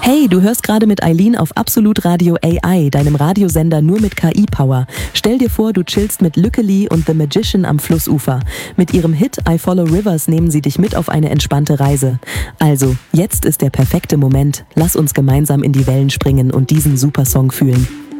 Hey, du hörst gerade mit Eileen auf Absolut Radio AI, deinem Radiosender nur mit KI-Power. Stell dir vor, du chillst mit Lücke Lee und The Magician am Flussufer. Mit ihrem Hit I Follow Rivers nehmen sie dich mit auf eine entspannte Reise. Also, jetzt ist der perfekte Moment. Lass uns gemeinsam in die Wellen springen und diesen super Song fühlen.